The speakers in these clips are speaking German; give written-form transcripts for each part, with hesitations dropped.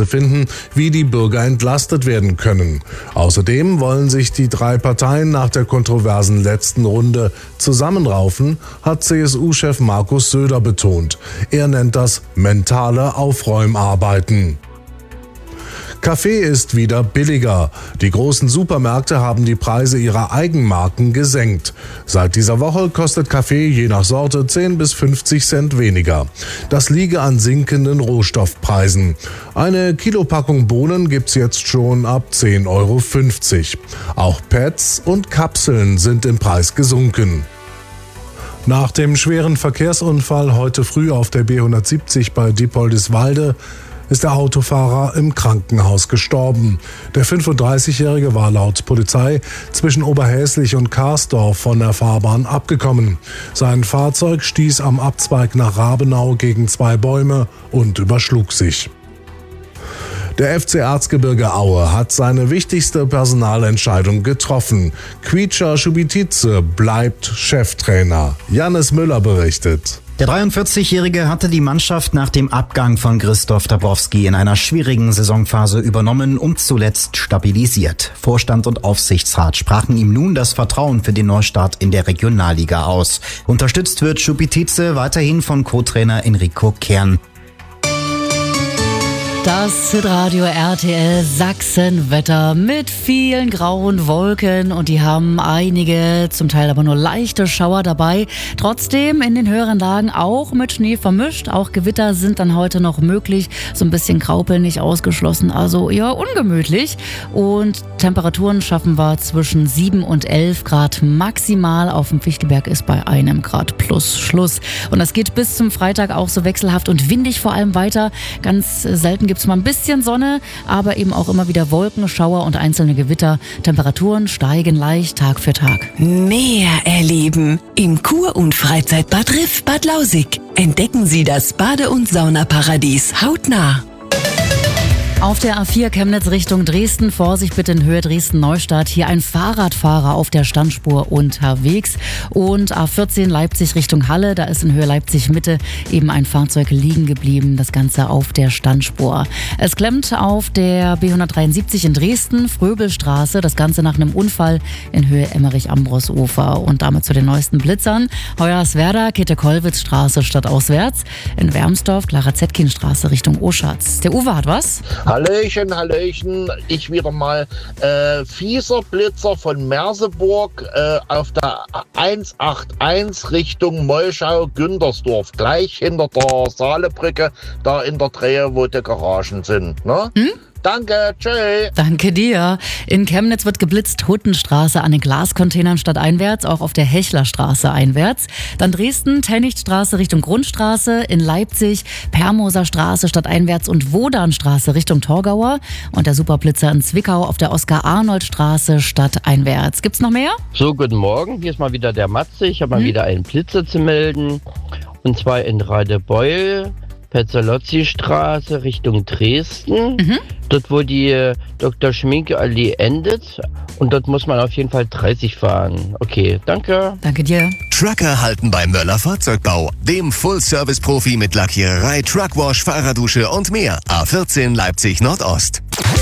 Ansätze finden, wie die Bürger entlastet werden können. Außerdem wollen sich die 3 Parteien nach der kontroversen letzten Runde zusammenraufen, hat CSU-Chef Markus Söder betont. Er nennt das mentale Aufräumarbeiten. Kaffee ist wieder billiger. Die großen Supermärkte haben die Preise ihrer Eigenmarken gesenkt. Seit dieser Woche kostet Kaffee je nach Sorte 10 bis 50 Cent weniger. Das liege an sinkenden Rohstoffpreisen. Eine Kilopackung Bohnen gibt's jetzt schon ab 10,50 Euro. Auch Pads und Kapseln sind im Preis gesunken. Nach dem schweren Verkehrsunfall heute früh auf der B170 bei Diepoldiswalde ist der Autofahrer im Krankenhaus gestorben. Der 35-Jährige war laut Polizei zwischen Oberhäslich und Karsdorf von der Fahrbahn abgekommen. Sein Fahrzeug stieß am Abzweig nach Rabenau gegen 2 Bäume und überschlug sich. Der FC Erzgebirge Aue hat seine wichtigste Personalentscheidung getroffen. Quietscher Schubitice bleibt Cheftrainer. Jannis Müller berichtet. Der 43-Jährige hatte die Mannschaft nach dem Abgang von Christoph Dabrowski in einer schwierigen Saisonphase übernommen und zuletzt stabilisiert. Vorstand und Aufsichtsrat sprachen ihm nun das Vertrauen für den Neustart in der Regionalliga aus. Unterstützt wird Schubitice weiterhin von Co-Trainer Enrico Kern. Das Hitradio RTL Sachsenwetter mit vielen grauen Wolken und die haben einige, zum Teil aber nur leichte Schauer dabei. Trotzdem in den höheren Lagen auch mit Schnee vermischt. Auch Gewitter sind dann heute noch möglich. So ein bisschen Graupel nicht ausgeschlossen, also eher ungemütlich. Und Temperaturen schaffen wir zwischen 7 und 11 Grad maximal. Auf dem Fichtelberg ist bei 1 Grad plus Schluss. Und das geht bis zum Freitag auch so wechselhaft und windig vor allem weiter. Ganz selten gibt es mal ein bisschen Sonne, aber eben auch immer wieder Wolken, Schauer und einzelne Gewitter. Temperaturen steigen leicht Tag für Tag. Mehr erleben im Kur- und Freizeitbad Riff Bad Lausick. Entdecken Sie das Bade- und Saunaparadies hautnah. Auf der A4 Chemnitz Richtung Dresden, Vorsicht bitte in Höhe Dresden-Neustadt. Hier ein Fahrradfahrer auf der Standspur unterwegs. Und A14 Leipzig Richtung Halle, da ist in Höhe Leipzig-Mitte eben ein Fahrzeug liegen geblieben. Das Ganze auf der Standspur. Es klemmt auf der B173 in Dresden, Fröbelstraße. Das Ganze nach einem Unfall in Höhe Emmerich-Ambros-Ufer. Und damit zu den neuesten Blitzern. Hoyerswerda, Käthe-Kollwitz-Straße stadtauswärts. In Wermsdorf, Clara-Zetkin-Straße Richtung Oschatz. Der Uwe hat was? Hallöchen, Hallöchen. Ich wieder mal fieser Blitzer von Merseburg auf der 181 Richtung Molschau-Güntersdorf. Gleich hinter der Saalebrücke, da in der Drehe, wo die Garagen sind. Ne? Danke, tschüss. Danke dir. In Chemnitz wird geblitzt, Huttenstraße an den Glascontainern stadteinwärts, auch auf der Hechlerstraße einwärts. Dann Dresden, Tennichtstraße Richtung Grundstraße, in Leipzig, Permoser Straße stadteinwärts und Wodanstraße Richtung Torgauer. Und der Superblitzer in Zwickau auf der Oskar-Arnold-Straße stadteinwärts. Gibt's noch mehr? So, guten Morgen. Hier ist mal wieder der Matze. Ich habe mal wieder einen Blitzer zu melden. Und zwar in Radebeul. Petzolozzi-Straße Richtung Dresden, dort wo die Dr. Schminke-Allee endet und dort muss man auf jeden Fall 30 fahren. Okay, danke. Danke dir. Trucker halten bei Möller Fahrzeugbau, dem Full-Service-Profi mit Lackiererei, Truckwash, Fahrradusche und mehr. A14 Leipzig Nordost.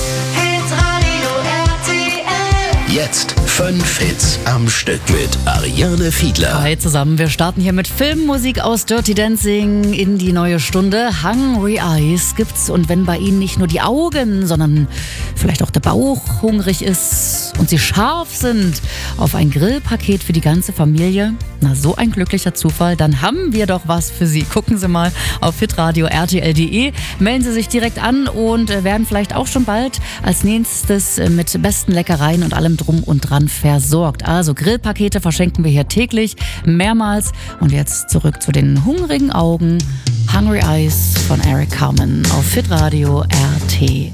Jetzt 5 Hits am Stück mit Ariane Fiedler. Hi zusammen, wir starten hier mit Filmmusik aus Dirty Dancing in die neue Stunde. Hungry Eyes gibt's und wenn bei Ihnen nicht nur die Augen, sondern vielleicht auch der Bauch hungrig ist und Sie scharf sind auf ein Grillpaket für die ganze Familie, na so ein glücklicher Zufall, dann haben wir doch was für Sie. Gucken Sie mal auf hitradio rtl.de, melden Sie sich direkt an und werden vielleicht auch schon bald als nächstes mit besten Leckereien und allem drum und dran versorgt. Also Grillpakete verschenken wir hier täglich, mehrmals. Und jetzt zurück zu den hungrigen Augen. Hungry Eyes von Eric Carmen auf hitradio RTL.